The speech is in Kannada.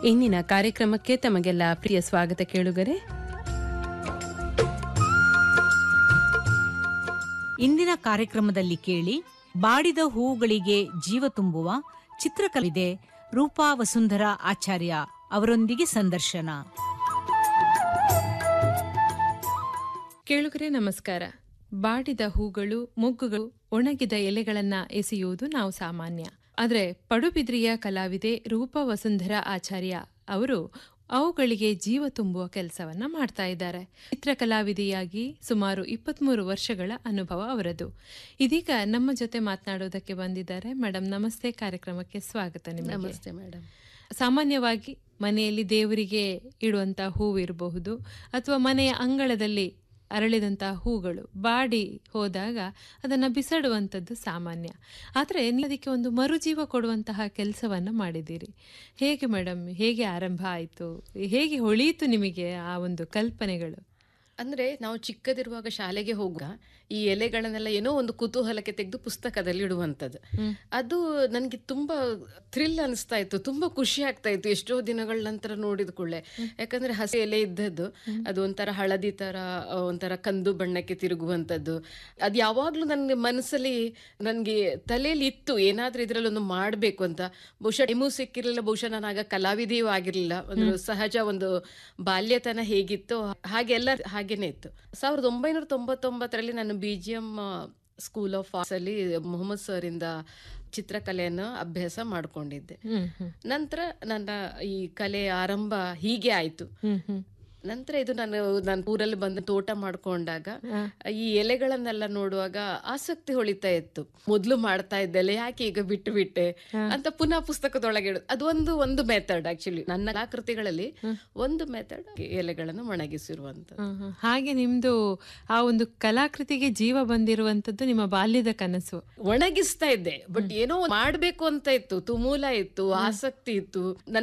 ಇಂದಿನ ಕಾರ್ಯಕ್ರಮಕ್ಕೆ ತಮಗೆಲ್ಲ ಪ್ರಿಯ ಸ್ವಾಗತ ಕೇಳುಗರೆ. ಇಂದಿನ ಕಾರ್ಯಕ್ರಮದಲ್ಲಿ ಕೇಳಿ, ಬಾಡಿದ ಹೂವುಗಳಿಗೆ ಜೀವ ತುಂಬುವ ಚಿತ್ರಕಲಿದೆ ರೂಪಾ ವಸುಂಧರಾ ಆಚಾರ್ಯ ಅವರೊಂದಿಗೆ ಸಂದರ್ಶನ. ಕೇಳುಗರೆ ನಮಸ್ಕಾರ. ಬಾಡಿದ ಹೂಗಳು, ಮೊಗ್ಗುಗಳು, ಒಣಗಿದ ಎಲೆಗಳನ್ನ ಎಸೆಯುವುದು ನಾವು ಸಾಮಾನ್ಯ. ಆದರೆ ಪಡುಬಿದ್ರಿಯ ಕಲಾವಿದೆ ರೂಪಾ ವಸುಂಧರಾ ಆಚಾರ್ಯ ಅವರು ಅವುಗಳಿಗೆ ಜೀವ ತುಂಬುವ ಕೆಲಸವನ್ನ ಮಾಡ್ತಾ ಇದ್ದಾರೆ. ಚಿತ್ರಕಲಾವಿದೆಯಾಗಿ ಸುಮಾರು 23 ವರ್ಷಗಳ ಅನುಭವ ಅವರದು. ಇದೀಗ ನಮ್ಮ ಜೊತೆ ಮಾತನಾಡೋದಕ್ಕೆ ಬಂದಿದ್ದಾರೆ. ಮೇಡಮ್ ನಮಸ್ತೆ, ಕಾರ್ಯಕ್ರಮಕ್ಕೆ ಸ್ವಾಗತ. ನಿಮಗೆ ನಮಸ್ತೆ ಮೇಡಮ್. ಸಾಮಾನ್ಯವಾಗಿ ಮನೆಯಲ್ಲಿ ದೇವರಿಗೆ ಇಡುವಂಥ ಹೂವು ಇರಬಹುದು, ಅಥವಾ ಮನೆಯ ಅಂಗಳದಲ್ಲಿ ಅರಳಿದಂತಹ ಹೂಗಳು ಬಾಡಿ ಹೋದಾಗ ಅದನ್ನು ಬಿಸಾಡುವಂಥದ್ದು ಸಾಮಾನ್ಯ. ಆದರೆ ನೀವು ಅದಕ್ಕೆ ಒಂದು ಮರುಜೀವ ಕೊಡುವಂತಹ ಕೆಲಸವನ್ನು ಮಾಡಿದ್ದೀರಿ. ಹೇಗೆ ಮೇಡಮ್, ಹೇಗೆ ಆರಂಭ ಆಯಿತು, ಹೇಗೆ ಹೊಳೆಯಿತು ನಿಮಗೆ ಆ ಒಂದು ಕಲ್ಪನೆಗಳು? ಅಂದರೆ ನಾವು ಚಿಕ್ಕದಿರುವಾಗ ಶಾಲೆಗೆ ಹೋಗುವಾಗ ಈ ಎಲೆಗಳನ್ನೆಲ್ಲ ಏನೋ ಒಂದು ಕುತೂಹಲಕ್ಕೆ ತೆಗೆದು ಪುಸ್ತಕದಲ್ಲಿ ಇಡುವಂಥದ್ದು. ಅದು ನನಗೆ ತುಂಬ ಥ್ರಿಲ್ ಅನಿಸ್ತಾ ಇತ್ತು, ತುಂಬ ಖುಷಿ ಆಗ್ತಾ ಇತ್ತು ಎಷ್ಟೋ ದಿನಗಳ ನಂತರ ನೋಡಿದ ಕೂಡಲೇ. ಯಾಕಂದರೆ ಹಸಿ ಎಲೆ ಇದ್ದದ್ದು ಅದು ಒಂಥರ ಹಳದಿ ಥರ, ಒಂಥರ ಕಂದು ಬಣ್ಣಕ್ಕೆ ತಿರುಗುವಂಥದ್ದು. ಅದು ಯಾವಾಗಲೂ ನನ್ನ ಮನಸ್ಸಲ್ಲಿ, ನನಗೆ ತಲೆಯಲ್ಲಿ ಇತ್ತು ಏನಾದರೂ ಇದರಲ್ಲಿ ಒಂದು ಮಾಡಬೇಕು ಅಂತ. ಬಹುಶಃ ಟೈಮೂ ಸಿಕ್ಕಿರಲಿಲ್ಲ, ಬಹುಶಃ ನಾನು ಆಗ ಕಲಾವಿದೆಯೂ ಆಗಿರಲಿಲ್ಲ. ಒಂದು ಸಹಜ ಒಂದು ಬಾಲ್ಯತನ ಹೇಗಿತ್ತು ಹಾಗೆಲ್ಲ ಹಾಗೇನೆ ಇತ್ತು. 1999ರಲ್ಲಿ ನಾನು BGM ಸ್ಕೂಲ್ ಆಫ್ ಆರ್ಟ್ಸ್ ಅಲ್ಲಿ ಮೊಹಮ್ಮದ್ ಸರ್ ಇಂದ ಚಿತ್ರಕಲೆಯನ್ನು ಅಭ್ಯಾಸ ಮಾಡ್ಕೊಂಡಿದ್ದೆ. ನಂತರ ನನ್ನ ಈ ಕಲೆ ಆರಂಭ ಹೀಗೆ ಆಯ್ತು. ನಂತರ ಇದು ನಾನು ಊರಲ್ಲಿ ಬಂದು ತೋಟ ಮಾಡ್ಕೊಂಡಾಗ ಈ ಎಲೆಗಳನ್ನೆಲ್ಲ ನೋಡುವಾಗ ಆಸಕ್ತಿ ಹೊಳಿತಾ ಇತ್ತು. ಮೊದ್ಲು ಮಾಡ್ತಾ ಇದ್ದೆಲ್ಲ, ಯಾಕೆ ಈಗ ಬಿಟ್ಟು ಬಿಟ್ಟೆ ಅಂತ ಪುನಃ ಪುಸ್ತಕದೊಳಗೆ ಇಡೋದು. ಅದು ಒಂದು ಮೆಥಡ್. ಆಕ್ಚುಲಿ ನನ್ನ ಕಲಾಕೃತಿಗಳಲ್ಲಿ ಒಂದು ಮೆಥಡ್ ಎಲೆಗಳನ್ನು ಒಣಗಿಸಿರುವಂಥದ್ದು. ಹಾಗೆ ನಿಮ್ದು ಆ ಒಂದು ಕಲಾಕೃತಿಗೆ ಜೀವ ಬಂದಿರುವಂತದ್ದು ನಿಮ್ಮ ಬಾಲ್ಯದ ಕನಸು. ಒಣಗಿಸ್ತಾ ಇದ್ದೆ, ಬಟ್ ಏನೋ ಮಾಡ್ಬೇಕು ಅಂತ ಇತ್ತು, ತುಮೂಲ ಇತ್ತು, ಆಸಕ್ತಿ ಇತ್ತು.